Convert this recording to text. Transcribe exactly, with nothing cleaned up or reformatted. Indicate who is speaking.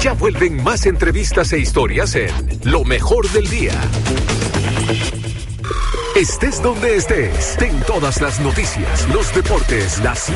Speaker 1: Ya vuelven más entrevistas e historias en Lo Mejor del Día. Estés donde estés, ten todas las noticias, los deportes, las